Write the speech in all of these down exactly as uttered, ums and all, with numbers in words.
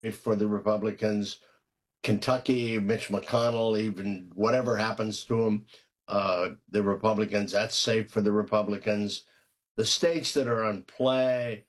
if for the Republicans. Kentucky, Mitch McConnell, even whatever happens to him, uh, the Republicans, that's safe for the Republicans. The states that are on play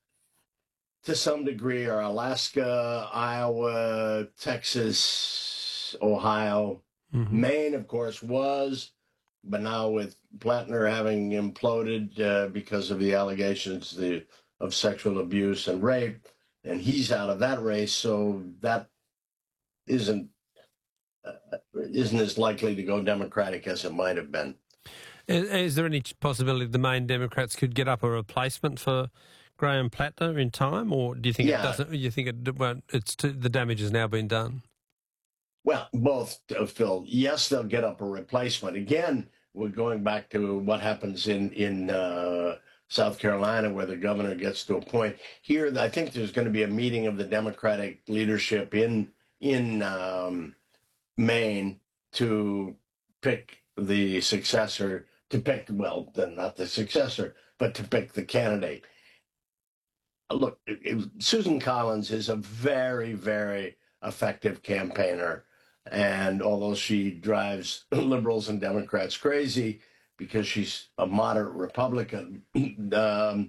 to some degree are Alaska, Iowa, Texas, Ohio. Mm-hmm. Maine, of course, was, but now with Plattner having imploded uh, because of the allegations the, of sexual abuse and rape, and he's out of that race, so that isn't uh, isn't as likely to go Democratic as it might have been. Is, is there any possibility the Maine Democrats could get up a replacement for Graham Plattner in time, or do you think yeah. it doesn't? You think it well, it's too, the damage has now been done? Well, both, uh, Phil. Yes, they'll get up a replacement. Again, we're going back to what happens in in uh, South Carolina, where the governor gets to a point. Here, I think there's going to be a meeting of the Democratic leadership in in um, Maine to pick the successor. To pick, well, then not the successor, but to pick the candidate. Look, it, it, Susan Collins is a very, very effective campaigner. And although she drives liberals and Democrats crazy because she's a moderate Republican, um,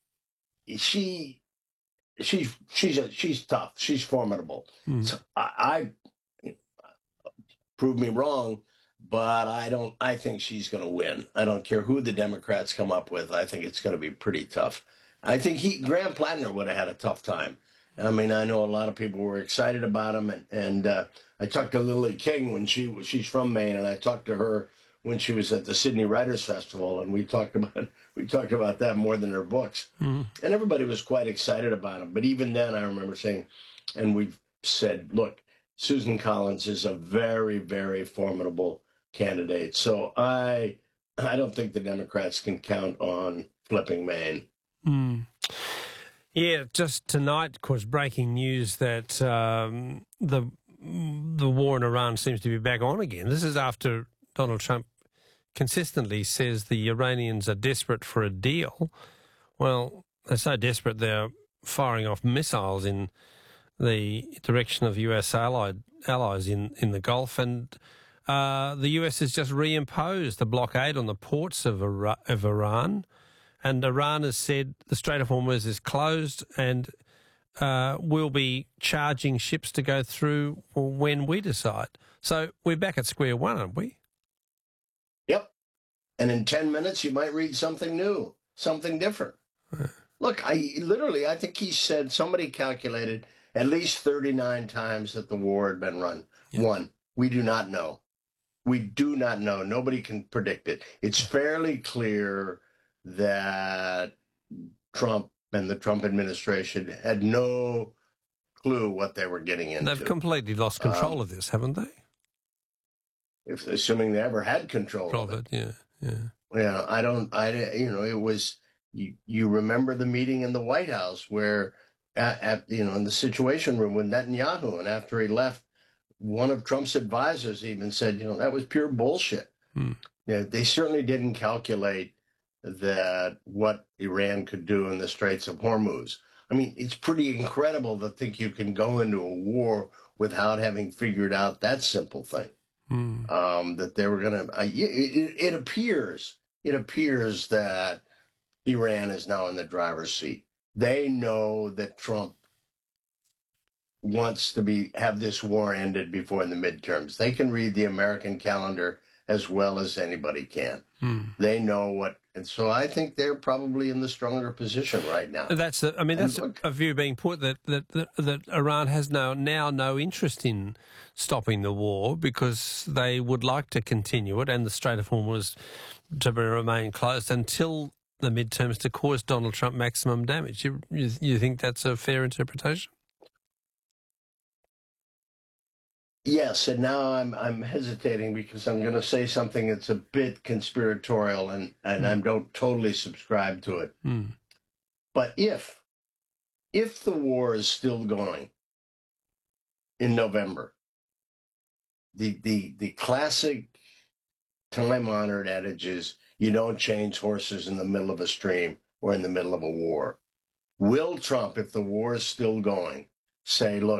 she she's she's a, she's tough. She's formidable. Mm. So I, I prove me wrong, but I don't. I think she's going to win. I don't care who the Democrats come up with. I think it's going to be pretty tough. I think he Graham Plattner would have had a tough time. I mean, I know a lot of people were excited about him, and, and uh, I talked to Lily King when she was, she's from Maine, and I talked to her when she was at the Sydney Writers Festival, and we talked about we talked about that more than her books, mm-hmm. and everybody was quite excited about him. But even then, I remember saying, and we've said, look, Susan Collins is a very, very formidable candidate. So I I don't think the Democrats can count on flipping Maine. Mm. Yeah, just tonight, of course, breaking news that um, the the war in Iran seems to be back on again. This is after Donald Trump consistently says the Iranians are desperate for a deal. Well, they're so desperate they're firing off missiles in the direction of U S allied allies in, in the Gulf, and uh, the U S has just reimposed the blockade on the ports of, Ira- of Iran. And Iran has said the Strait of Hormuz is closed and uh, we'll be charging ships to go through when we decide. So we're back at square one, aren't we? Yep. And in ten minutes, you might read something new, something different. Huh. Look, I literally, I think he said somebody calculated at least thirty-nine times that the war had been run. Yeah. One, we do not know. We do not know. Nobody can predict it. It's fairly clear that Trump and the Trump administration had no clue what they were getting into. They've completely lost control um, of this, haven't they? If assuming they ever had control, control of it. Yeah, yeah. Yeah, I don't, I, you know, it was, you, you remember the meeting in the White House where, at, at, you know, in the Situation Room with Netanyahu, and after he left, one of Trump's advisors even said, you know, that was pure bullshit. Hmm. Yeah, they certainly didn't calculate that what Iran could do in the Straits of Hormuz. I mean, it's pretty incredible to think you can go into a war without having figured out that simple thing. Mm. Um, that they were going to, it, it appears, it appears that Iran is now in the driver's seat. They know that Trump wants to be, have this war ended before the midterms. They can read the American calendar as well as anybody can. Mm. They know what, and so I think they're probably in the stronger position right now. That's, a, I mean, that's look, a view being put that, that that that Iran has now now no interest in stopping the war because they would like to continue it, and the Strait of Hormuz to remain closed until the midterms to cause Donald Trump maximum damage. You you, you think that's a fair interpretation? Yes, and now I'm I'm hesitating because I'm going to say something that's a bit conspiratorial, and, and mm. I don't totally subscribe to it. Mm. But if if the war is still going in November, the the the classic time-honored adage is you don't change horses in the middle of a stream or in the middle of a war. Will Trump, if the war is still going, say, look,